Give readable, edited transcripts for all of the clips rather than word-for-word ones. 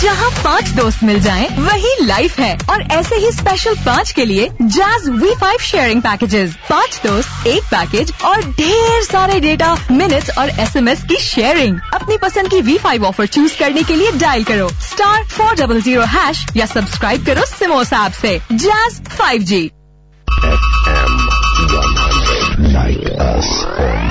जहाँ 5 दोस्त मिल जाएं, वही लाइफ है। और ऐसे ही स्पेशल 5 के लिए Jazz V5 शेयरिंग पैकेजेस। 5 दोस्त, 1 पैकेज और ढेर सारे डेटा, मिनट्स और SMS की शेयरिंग। अपनी पसंद की V5 ऑफर चूज करने के लिए डायल करो *400# या सब्सक्राइब करो सिमोस ऐप से। Jazz 5G। FM 100. Like us on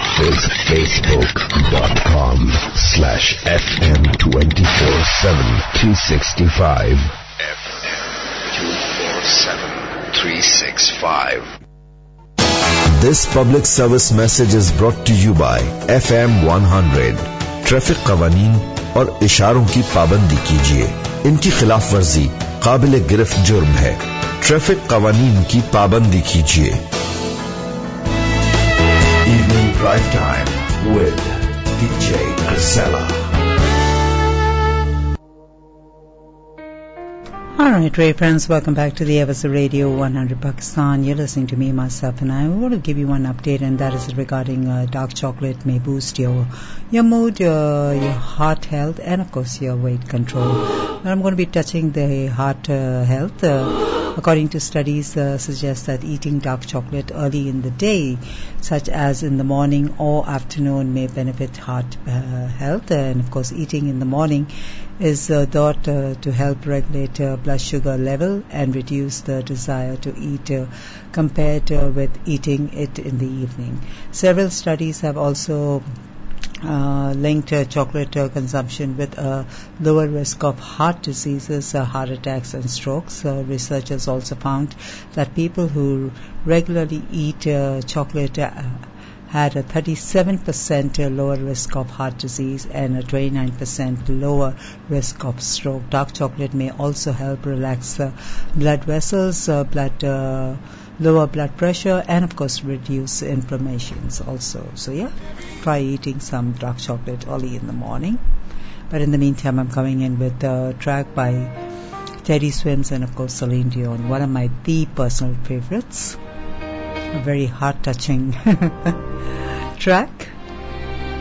Facebook.com/FM 24/7 365. FM 24/7 365. This public service message is brought to you by FM 100. Traffic कवानीन और इशारों की पाबंदी कीजिए। इनकी खिलाफ वर्जी काबिल गिरफ्त जुर्म है। ट्रैफिक कवानीन की पाबंदी कीजिए। Evening Drive Time with DJ Grisella. All right, Ray friends, welcome back to the Evasa Radio 100 Pakistan. You're listening to me, myself, and I want to give you one update, and that is regarding dark chocolate may boost your mood, your heart health, and of course your weight control. And I'm going to be touching the heart health. According to studies, suggest that eating dark chocolate early in the day, such as in the morning or afternoon, may benefit heart health. And of course, eating in the morning is thought to help regulate blood sugar level and reduce the desire to eat compared with eating it in the evening. Several studies have also linked chocolate consumption with a lower risk of heart diseases, heart attacks and strokes. Researchers also found that people who regularly eat chocolate had a 37% lower risk of heart disease and a 29% lower risk of stroke. Dark chocolate may also help relax blood vessels, lower blood pressure, and of course reduce inflammations also. So yeah, try eating some dark chocolate early in the morning. But in the meantime, I'm coming in with a track by Teddy Swims and of course Celine Dion, one of my personal favorites. A very heart-touching track.